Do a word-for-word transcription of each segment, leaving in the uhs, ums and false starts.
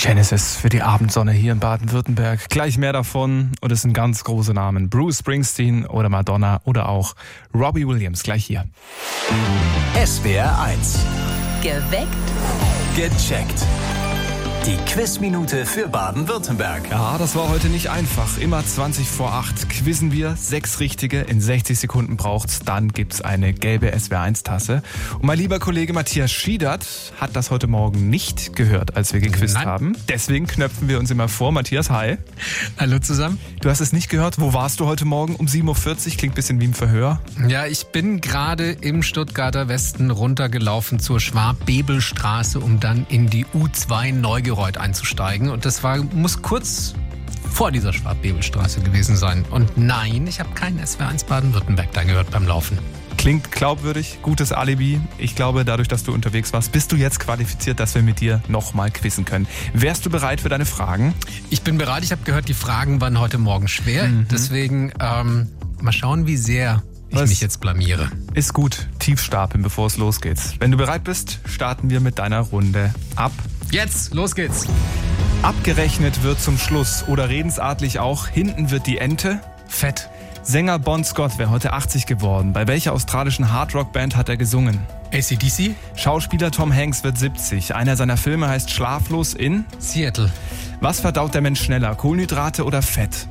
Genesis für die Abendsonne hier in Baden-Württemberg. Gleich mehr davon und es sind ganz große Namen. Bruce Springsteen oder Madonna oder auch Robbie Williams. Gleich hier. S W R eins. Geweckt. Gecheckt. Die Quizminute für Baden-Württemberg. Ja, das war heute nicht einfach. Immer zwanzig vor acht quizzen wir. Sechs richtige in sechzig Sekunden braucht's. Dann gibt's eine gelbe S W R eins Tasse. Und mein lieber Kollege Matthias Schiedert hat das heute Morgen nicht gehört, als wir gequizt Nein. haben. Deswegen knöpfen wir uns immer vor. Matthias, hi. Hallo zusammen. Du hast es nicht gehört. Wo warst du heute Morgen um sieben Uhr vierzig? Klingt ein bisschen wie ein Verhör. Ja, ich bin gerade im Stuttgarter Westen runtergelaufen zur Schwab-Bebel-Straße, um dann in die U zwei Neugereuth einzusteigen. Und das war, muss kurz vor dieser Schwab-Bebel-Straße gewesen sein. Und nein, ich habe keinen S W R eins Baden-Württemberg da gehört beim Laufen. Klingt glaubwürdig, gutes Alibi. Ich glaube, dadurch, dass du unterwegs warst, bist du jetzt qualifiziert, dass wir mit dir nochmal quizzen können. Wärst du bereit für deine Fragen? Ich bin bereit. Ich habe gehört, die Fragen waren heute Morgen schwer. Mhm. Deswegen ähm, mal schauen, wie sehr ich Was? mich jetzt blamiere. Ist gut, tief stapeln, bevor es losgeht. Wenn du bereit bist, starten wir mit deiner Runde ab. Jetzt, los geht's. Abgerechnet wird zum Schluss oder redensartlich auch, hinten wird die Ente. Fett. Sänger Bon Scott wäre heute achtzig geworden. Bei welcher australischen Hardrock-Band hat er gesungen? A C D C? Schauspieler Tom Hanks wird siebzig. Einer seiner Filme heißt Schlaflos in Seattle. Was verdaut der Mensch schneller, Kohlenhydrate oder Fett?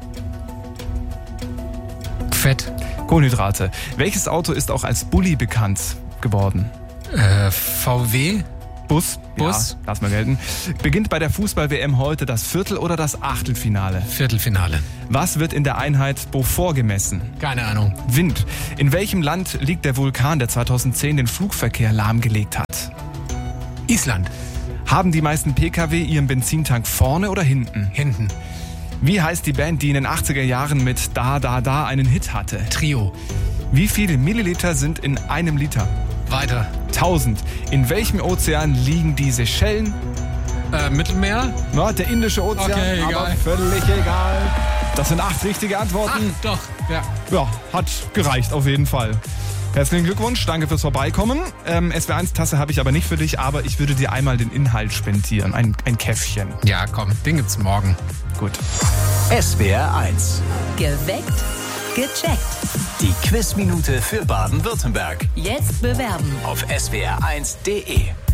Fett. Kohlenhydrate. Welches Auto ist auch als Bulli bekannt geworden? Äh, V W? Bus. Bus. Ja, lass mal gelten. Beginnt bei der Fußball-W M heute das Viertel- oder das Achtelfinale? Viertelfinale. Was wird in der Einheit Beaufort gemessen? Keine Ahnung. Wind. In welchem Land liegt der Vulkan, der zweitausendzehn den Flugverkehr lahmgelegt hat? Island. Haben die meisten Pkw ihren Benzintank vorne oder hinten? Hinten. Wie heißt die Band, die in den achtziger Jahren mit Da Da Da einen Hit hatte? Trio. Wie viele Milliliter sind in einem Liter? Weiter. tausend. In welchem Ozean liegen die Seychellen? Äh, Mittelmeer? Na, der Indische Ozean, Okay, aber egal. völlig egal. Das sind acht richtige Antworten. Ah, doch. Ja. Ja, hat gereicht auf jeden Fall. Herzlichen Glückwunsch, danke fürs Vorbeikommen. Ähm, S W R eins Tasse habe ich aber nicht für dich, aber ich würde dir einmal den Inhalt spendieren. Ein, ein Käffchen. Ja, komm, den gibt's morgen. Gut. S W R eins. Geweckt. Gecheckt. Die Quizminute für Baden-Württemberg. Jetzt bewerben. Auf S W R eins Punkt D E.